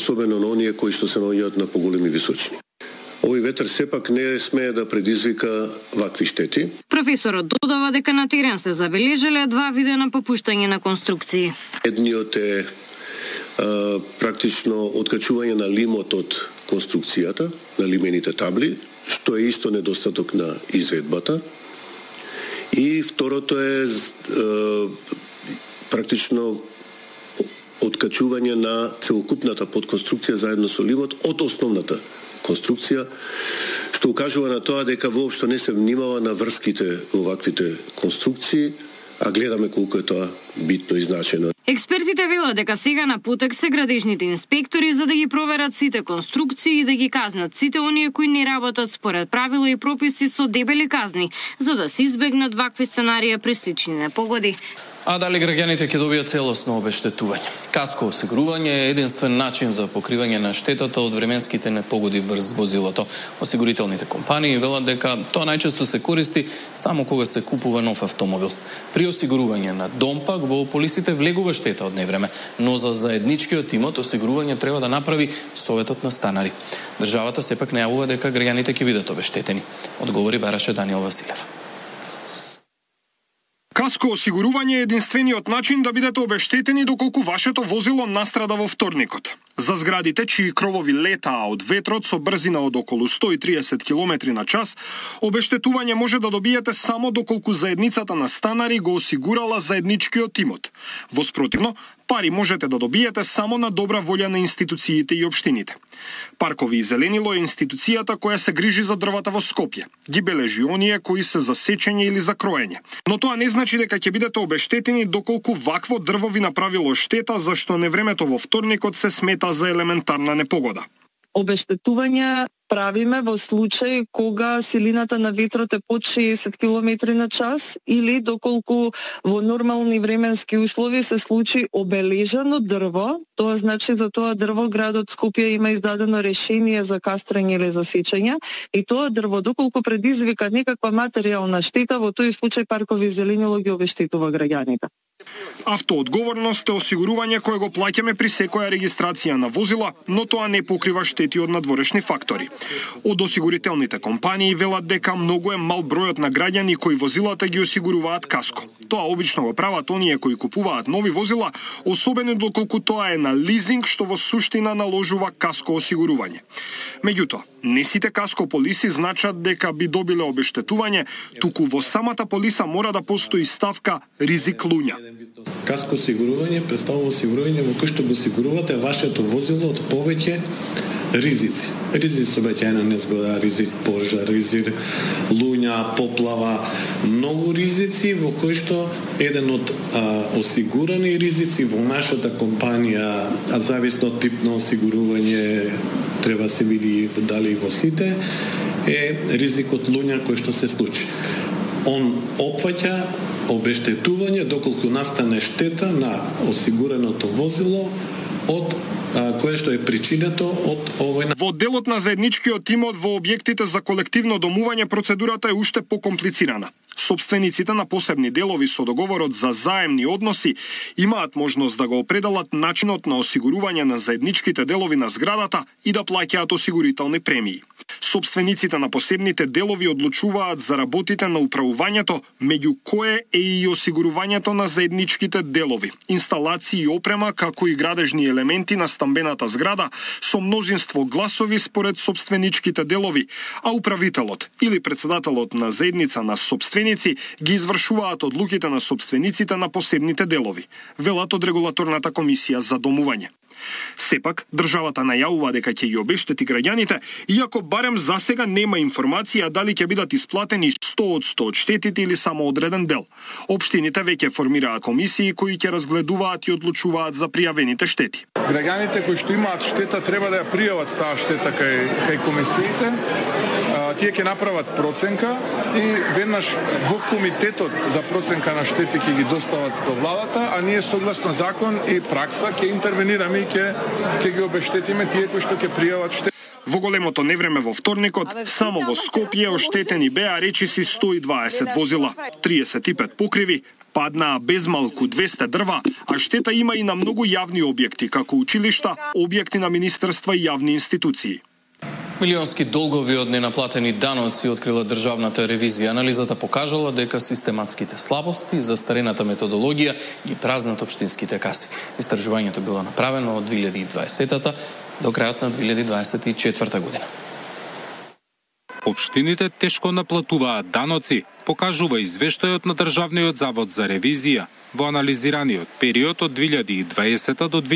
особено на оние кои што се наоѓаат на поголеми височини. Овој ветер сепак не смее да предизвика вакви штети. Професорот додава дека на терен се забележале два вида на попуштање на конструкции. Едниот е практично откачување на лимот од конструкцијата, на лимените табли, што е исто недостаток на изведбата. И второто е практично откачување на целокупната подконструкција заедно со лимот од основната конструкција, што укажува на тоа дека воопшто не се внимава на врските во ваквите конструкции, а гледаме колку е тоа битно и значено. Експертите велат дека сега на потек се градежните инспектори за да ги проверат сите конструкции и да ги казнат сите оние кои не работат според правила и прописи со дебели казни, за да се избегнат вакви сценарија при слични непогоди. А дали граѓаните ќе добијат целосно обештетување? Каско осигурување е единствен начин за покривање на штетата од временските непогоди врз возилото. Осигурителните компании велат дека тоа најчесто се користи само кога се купува нов автомобил. При осигурување на дом пак во полисите влегува штета од невреме, но за заедничкиот имот осигурување треба да направи Советот на станари. Државата сепак најавува дека граѓаните ќе бидат обештетени, одговори бараше Даниел Василев. Каско осигурување е единствениот начин да бидете обештетени доколку вашето возило настрада во вторникот. За зградите чии кровови летаа од ветрот со брзина од околу 130 км на час, обештетување може да добиете само доколку заедницата на станари го осигурала заедничкиот имот. Воспротивно, пари можете да добиете само на добра волја на институциите и општините. Паркови и зеленило е институцијата која се грижи за дрвата во Скопје. Ги бележи оние кои се за сечење или за кроење. Но тоа не значи дека ќе бидете обештетени доколку вакво дрво ви направило штета, зашто невремето во вторникот се смета за елементарна непогода. Обештетување правиме во случај кога силината на ветрот е под 60 км на час или доколку во нормални временски услови се случи обележано дрво, тоа значи за тоа дрво градот Скопје има издадено решение за кастрање или за сечење и тоа дрво доколку предизвика некаква материјална штета, во тој случај паркови и зеленило ги обештетува граѓаните. Автоодговорност е осигурување кое го плаќаме при секоја регистрација на возила, но тоа не покрива штети од надворешни фактори. Од осигурителните компании велат дека многу е мал бројот на граѓани кои возилата ги осигуруваат каско. Тоа обично го прават оние кои купуваат нови возила, особено доколку тоа е на лизинг, што во суштина наложува каско осигурување. Меѓутоа, не сите каско полиси значат дека би добиле обештетување, туку во самата полиса мора да постои ставка ризик луѓа. Каско осигурување представува осигурување во кој што го осигурувате вашето возило од повеќе ризици. Ризик сообраќајна незгода, ризик пожар, ризик луѓа, поплава, многу ризици во кои што еден од осигурани ризици во нашата компанија, а зависно од тип на осигурување треба се види дали во сите, е ризикот луѓа кој што се случи. Он опфаќа обештетување доколку настане штета на осигуреното возило од кое што е причинето од овој. Во делот на заедничкиот имот во објектите за колективно домување процедурата е уште покомплицирана. Собствениците на посебни делови со договорот за заемни односи имаат можност да го определат начинот на осигурување на заедничките делови на зградата и да плаќаат осигурителни премии. Собствениците на посебните делови одлучуваат за работите на управувањето, меѓу кое е и осигурувањето на заедничките делови, инсталации и опрема, како и градежни елементи на стамбената зграда со мнозинство гласови според собственичките делови, а управителот или председателот на заедница на собственици ги извршуваат одлуките на собствениците на посебните делови, велат од регулаторната комисија за домување. Сепак, државата најавува дека ќе ги обештети граѓаните, иако барем засега нема информација дали ќе бидат исплатени 100% од штетите или само одреден дел. Општините веќе формираат комисии кои ќе разгледуваат и одлучуваат за пријавените штети. Граѓаните кои што имаат штета треба да ја пријават таа штета кај комисиите. Тие ќе направат проценка и веднаш во комитетот за проценка на штети ќе ги достават до владата, а ние согласно закон и пракса ќе интервенираме и ќе ги обештетиме тие кои што ќе пријават штети. Во големото невреме во вторникот, само во Скопје оштетени беа речиси 120 возила, 35 покриви, Паднаа безмалку 200 дрва, а штета има и на многу јавни објекти, како училишта, објекти на министерства и јавни институции. Милионски долгови од ненаплатени даноци открила државната ревизија. Анализата покажала дека систематските слабости, застарената методологија ги празнат општинските каси. Истражувањето било направено од 2020 до крајот на 2024 година. Општините тешко наплатуваат даноци, покажува извештајот на Државниот завод за ревизија. Во анализираниот период од 2020 до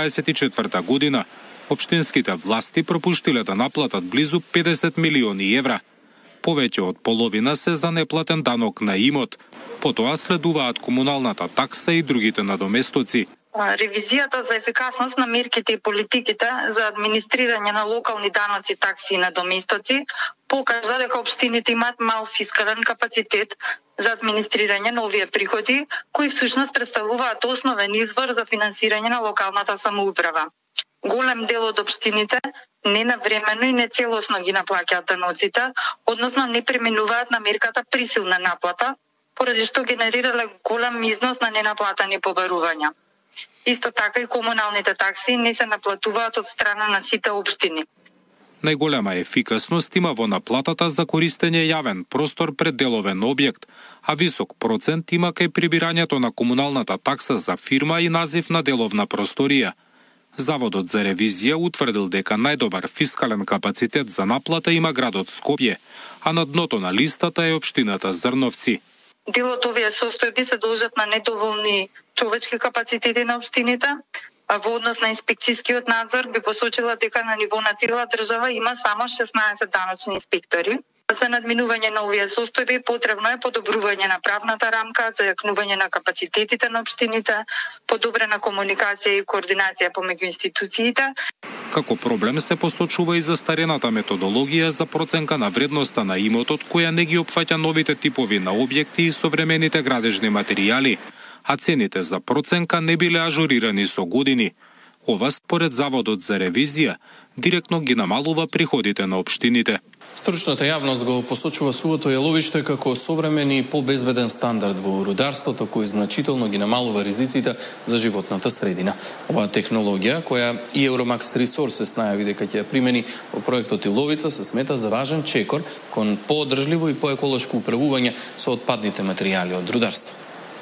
2024 година, општинските власти пропуштиле да наплатат близу 50 милиони евра. Повеќе од половина се за неплатен данок на имот. Потоа следуваат комуналната такса и другите надоместоци. Ревизијата за ефикасност на мерките и политиките за администрирање на локални даноци, такси и надоместоци покажа дека општините имаат мал фискален капацитет за администрирање на овие приходи, кои всушност представуваат основен извор за финансирање на локалната самоуправа. Голем дел од општините ненавремено и нецелосно ги наплаќаат даноците, односно не преминуваат на мерката присилна наплата, поради што генерирале голем износ на ненаплатени побарувања. Исто така и комуналните такси не се наплатуваат од страна на сите општини. Најголема ефикасност има во наплатата за користење јавен простор пред деловен објект, а висок процент има кај прибирањето на комуналната такса за фирма и назив на деловна просторија. Заводот за ревизија утврдил дека најдобар фискален капацитет за наплата има градот Скопје, а на дното на листата е општината Зрновци. Дел од овие состојби се должат на недоволни човечки капацитети на општините, а во однос на инспекцијскиот надзор би посочила дека на ниво на цела држава има само 16 даночни инспектори. За надминување на овие состојби потребно е подобрување на правната рамка за јакнување на капацитетите на општините, подобрена комуникација и координација помеѓу институциите. Како проблем се посочува и застарената методологија за проценка на вредноста на имотот, која не ги опфаќа новите типови на објекти и современите градежни материјали, а цените за проценка не биле ажурирани со години. Ова, според Заводот за ревизија, директно ги намалува приходите на општините. Стручната јавност го посочува сувото јаловиште како современ и побезбеден стандард во рударството, кој значително ги намалува ризиците за животната средина. Оваа технологија, која и Euromax Resources најави дека ќе ја примени во проектот Иловица, се смета за важен чекор кон поодржливо и поеколошко управување со отпадните материјали од рударството.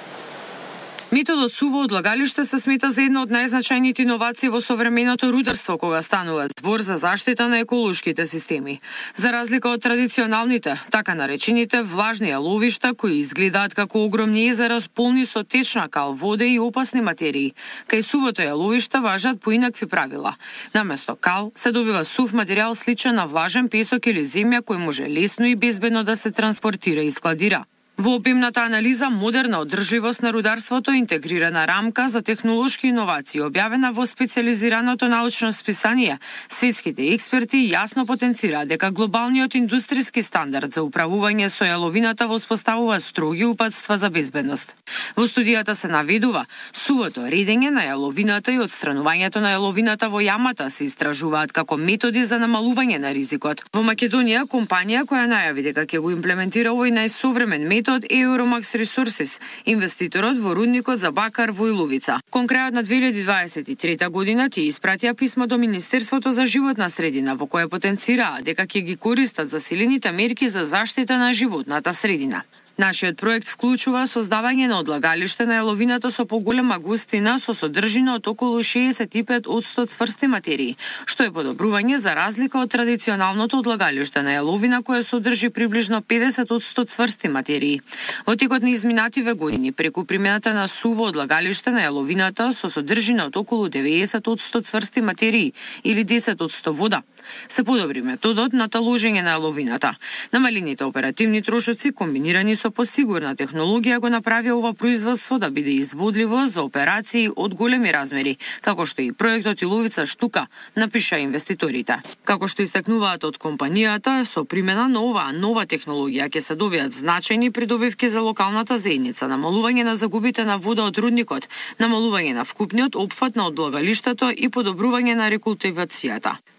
Методот суво одлагалиште се смета за една од најзначајните иновации во современото рударство кога станува збор за заштита на еколошките системи. За разлика од традиционалните, така наречените влажни јаловишта кои изгледаат како огромни езера полни со течна кал, вода и опасни материи, кај сувото јаловиште важат поинакви правила. Наместо кал се добива сув материјал сличен на влажен песок или земја кој може лесно и безбедно да се транспортира и складира. Во обемната анализа модерна одржливост на рударството, интегрирана рамка за технолошки иновации, објавена во специализираното научно списание, светските експерти јасно потенцираат дека глобалниот индустријски стандард за управување со јаловината воспоставува строги упатства за безбедност. Во студијата се наведува сувото редење на јаловината и отстранувањето на јаловината во јамата се истражуваат како методи за намалување на ризикот. Во Македонија компанија која најави дека ќе го имплементира овој најсовремен метод од Euromax Resources, инвеститорот во рудникот за бакар во Иловица. Кон крајот на 2023 година тие испратија писмо до Министерството за животна средина во кое потенцираа дека ќе ги користат засилените мерки за заштита на животната средина. Нашиот проект вклучува создавање на одлагалиште на јаловината со поголема густина со содржина од околу 65% цврсти материи, што е подобрување за разлика од традиционалното одлагалиште на јаловина кое содржи приближно 50% цврсти материи. Во текот на изминативе години, преку примената на суво одлагалиште на јаловината со содржина од околу 90% цврсти материи или 10% вода, се подобри методот на таложење на јаловината. Намалените оперативни трошоци комбинирани со посигурна технологија го направи ова производство да биде изводливо за операции од големи размери, како што и проектот Иловица штука, напиша инвеститорите. Како што истакнуваат од компанијата, со примена на оваа нова технологија ќе се добијат значајни придобивки за локалната заедница, намалување на загубите на вода од рудникот, намалување на вкупниот опфат на одлагалиштето и подобрување на рекултивацијата.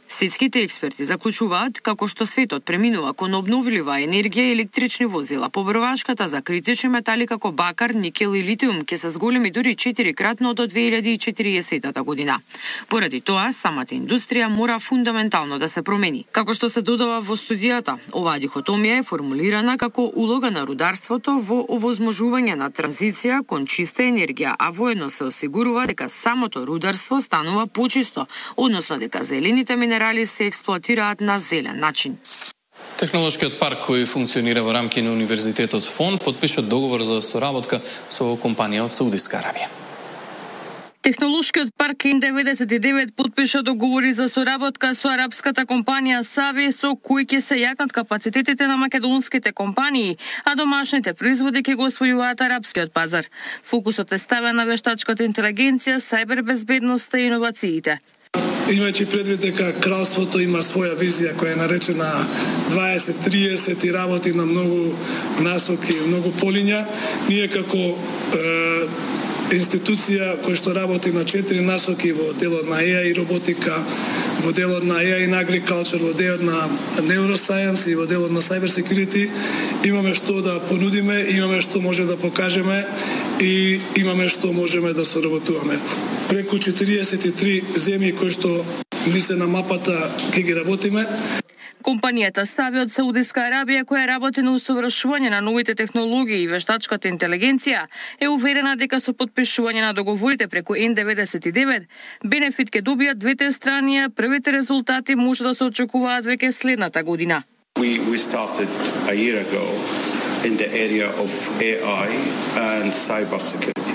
Светските експерти заклучуваат како што светот преминува кон обновлива енергија и електрични возила, побрвашката за критични метали како бакар, никел и литиум ќе се зголеми дури 4-кратно до 2040 година. Поради тоа, самата индустрија мора фундаментално да се промени. Како што се додава во студијата, оваа дихотомија е формулирана како улога на рударството во овозможување на транзиција кон чиста енергија, а воедно се осигурува дека самото рударство станува почисто, односно дека зелените минерали се експлоатираат на зелен начин. Технолошкиот парк кој функционира во рамки на Универзитетот ФОН подпиша договор за соработка со компанија од Саудиска Арабија. Технолошкиот парк N99 подпиша договори за соработка со арапската компанија Сави, со кој ќе се јакнат капацитетите на македонските компании, а домашните производи ќе го освојуваат арапскиот пазар. Фокусот е ставен на вештачката интелигенција, сајбербезбедноста и иновациите. Имајќи предвид дека кралството има своја визија која е наречена 2030 и работи на многу насоки, многу полиња, ние како институција која што работи на 4 насоки во делот на AI и роботика, во делот на AI и agriculture, во делот на neuroscience и во делот на cyber security, имаме што да понудиме, имаме што може да покажеме и имаме што можеме да соработуваме. Преку 43 земји кои што ни се на мапата ќе ги работиме. Компанијата Сави од Саудиска Арабија, која работи на усовршување на новите технологии и вештачката интелигенција, е уверена дека со подпишување на договорите преку N99, бенефит ќе добијат двете страни, а првите резултати може да се очекуваат веќе следната година. We started a year ago in the area of AI and cyber security.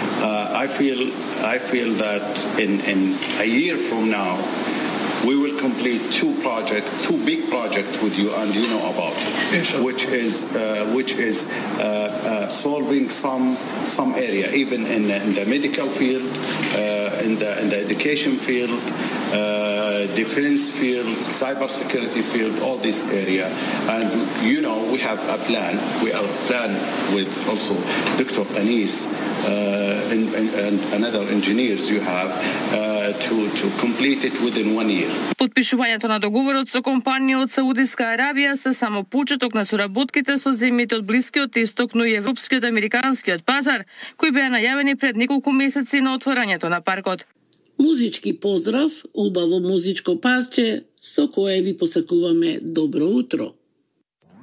I feel that in a year from now we will complete two big projects with you, and you know about it, which is solving some area, even in the medical field, in the education field, defense field, cybersecurity field, all this area. And you know, we have a plan. We have a plan with also Dr. Anis and another engineers you have to complete it within 1 year. Подпишувањето на договорот со компанија од Саудиска Арабија се само почеток на соработките со земјите од Блискиот исток, но и европскиот американскиот пазар, кои беа најавени пред неколку месеци на отворањето на паркот. Музички поздрав, убаво музичко парче со кое ви посакуваме добро утро.